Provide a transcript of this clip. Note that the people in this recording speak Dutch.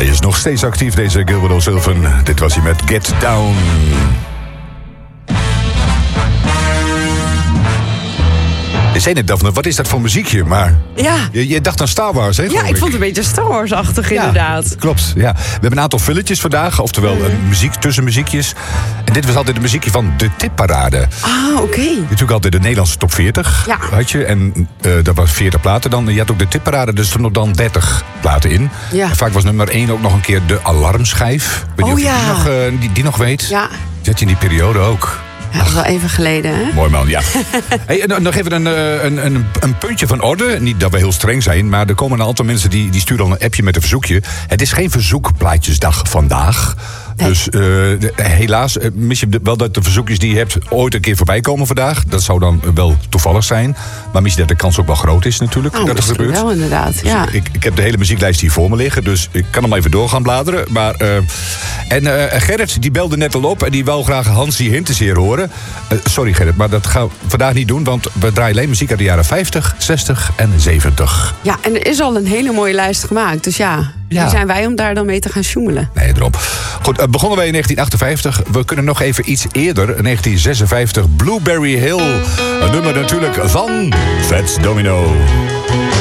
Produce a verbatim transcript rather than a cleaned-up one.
Hij is nog steeds actief, deze Gilbert O'Sullivan. Dit was hij met Get Down. Je zei net, Daphne, wat is dat voor muziekje? Maar ja. je, je dacht aan Star Wars, hè? Ja, ik, ik vond het een beetje Star Wars-achtig, ja, inderdaad. Klopt, ja. We hebben een aantal filletjes vandaag, oftewel mm. uh, muziek tussen muziekjes. En dit was altijd een muziekje van de tipparade. Ah, oké. Okay. Natuurlijk altijd de Nederlandse top veertig, ja. had je. En uh, dat was veertig platen dan. Je had ook de tipparade, dus er nog dan dertig platen in. Ja. En vaak was nummer één ook nog een keer de alarmschijf. Weet oh je of ja. je die nog, uh, die, die nog weet? Ja. Zat je in die periode ook? Ja, dat is wel even geleden, hè? Mooi man, ja. Hey, nog even een, een, een, een puntje van orde. Niet dat we heel streng zijn, maar er komen een aantal mensen die, die sturen al een appje met een verzoekje. Het is geen verzoekplaatjesdag vandaag. Nee. Dus uh, de, helaas uh, mis je wel dat de verzoekjes die je hebt ooit een keer voorbij komen vandaag. Dat zou dan wel toevallig zijn. Maar misschien dat de kans ook wel groot is natuurlijk. Oh, dat het gebeurt. Wel inderdaad, dus ja. ik, ik heb de hele muzieklijst hier voor me liggen. Dus ik kan hem even door gaan bladeren. Maar, uh, en uh, Gerrit die belde net al op. En die wou graag Hansie Hinterseer horen. Uh, sorry Gerrit, maar dat gaan we vandaag niet doen. Want we draaien alleen muziek uit de jaren vijftig, zestig en zeventig. Ja, en er is al een hele mooie lijst gemaakt. Dus ja... Ja. Wie zijn wij om daar dan mee te gaan sjoemelen? Nee, erop. Goed, uh, begonnen wij in negentien achtenvijftig. We kunnen nog even iets eerder, negentien zesenvijftig. Blueberry Hill. Een nummer natuurlijk van Fats Domino.